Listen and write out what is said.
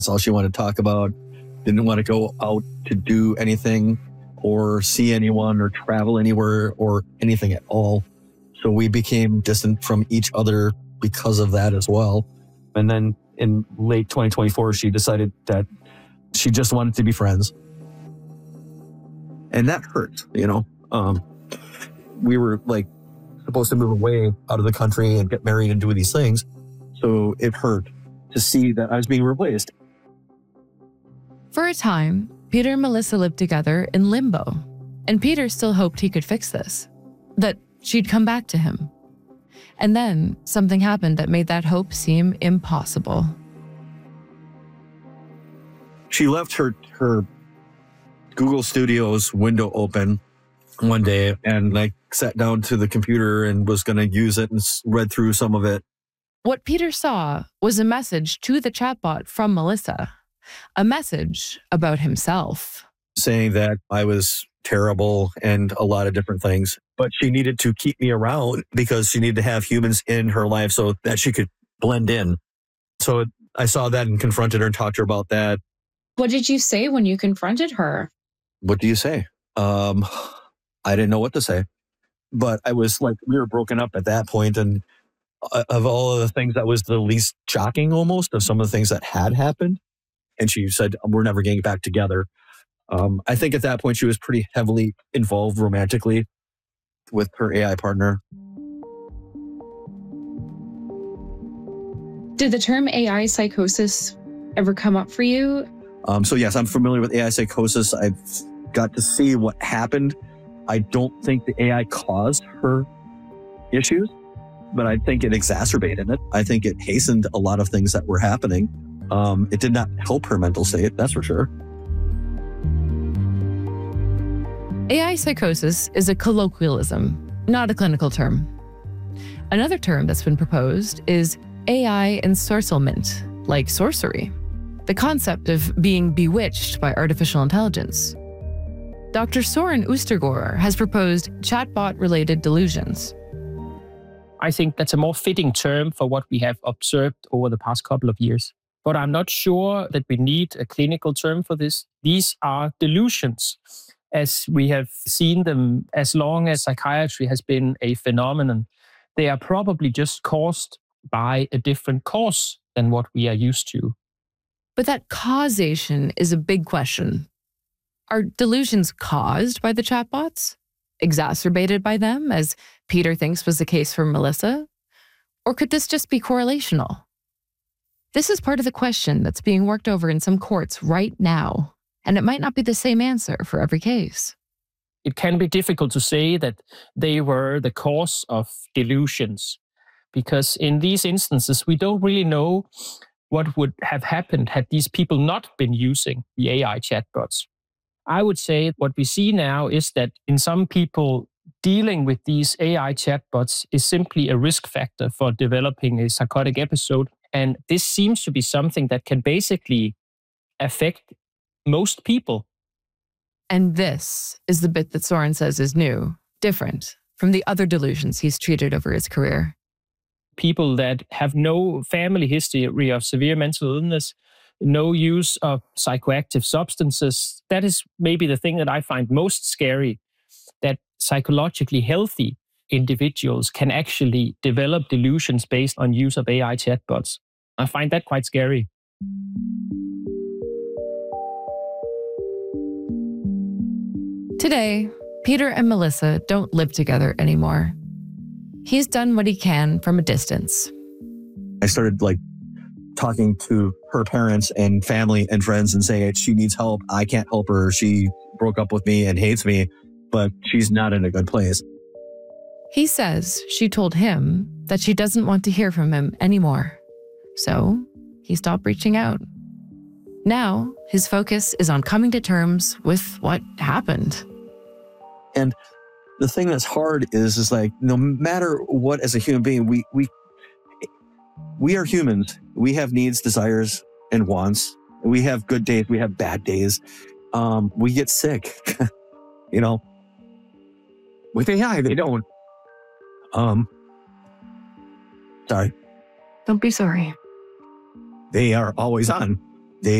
That's all she wanted to talk about. Didn't want to go out to do anything or see anyone or travel anywhere or anything at all. So we became distant from each other because of that as well. And then in late 2024, she decided that she just wanted to be friends. And that hurt, we were like supposed to move away out of the country and get married and do these things. So it hurt to see that I was being replaced. For a time, Peter and Melissa lived together in limbo, and Peter still hoped he could fix this, that she'd come back to him. And then something happened that made that hope seem impossible. She left her Google Studios window open one day and sat down to the computer and was going to use it and read through some of it. What Peter saw was a message to the chatbot from Melissa, a message about himself. Saying that I was terrible and a lot of different things, but she needed to keep me around because she needed to have humans in her life so that she could blend in. So I saw that and confronted her and talked to her about that. What did you say when you confronted her? What do you say? I didn't know what to say, but I was we were broken up at that point, and of all of the things, that was the least shocking almost of some of the things that had happened. And she said, we're never getting back together. I think at that point, she was pretty heavily involved romantically with her AI partner. Did the term AI psychosis ever come up for you? So yes, I'm familiar with AI psychosis. I've got to see what happened. I don't think the AI caused her issues, but I think it exacerbated it. I think it hastened a lot of things that were happening. It did not help her mental state, that's for sure. AI psychosis is a colloquialism, not a clinical term. Another term that's been proposed is AI ensorcelment, like sorcery, the concept of being bewitched by artificial intelligence. Dr. Soren Oostergård has proposed chatbot-related delusions. I think that's a more fitting term for what we have observed over the past couple of years. But I'm not sure that we need a clinical term for this. These are delusions, as we have seen them as long as psychiatry has been a phenomenon. They are probably just caused by a different cause than what we are used to. But that causation is a big question. Are delusions caused by the chatbots? Exacerbated by them, as Peter thinks was the case for Melissa? Or could this just be correlational? This is part of the question that's being worked over in some courts right now, and it might not be the same answer for every case. It can be difficult to say that they were the cause of delusions, because in these instances, we don't really know what would have happened had these people not been using the AI chatbots. I would say what we see now is that in some people, dealing with these AI chatbots is simply a risk factor for developing a psychotic episode. And this seems to be something that can basically affect most people. And this is the bit that Soren says is new, different from the other delusions he's treated over his career. People that have no family history of severe mental illness, no use of psychoactive substances, that is maybe the thing that I find most scary, that psychologically healthy individuals can actually develop delusions based on use of AI chatbots. I find that quite scary. Today, Peter and Melissa don't live together anymore. He's done what he can from a distance. I started talking to her parents and family and friends and saying she needs help. I can't help her. She broke up with me and hates me, but she's not in a good place. He says she told him that she doesn't want to hear from him anymore. So he stopped reaching out. Now his focus is on coming to terms with what happened. And the thing that's hard is no matter what, as a human being, we are humans. We have needs, desires, and wants. We have good days. We have bad days. We get sick. With AI, they don't. Sorry. Don't be sorry. They are always on.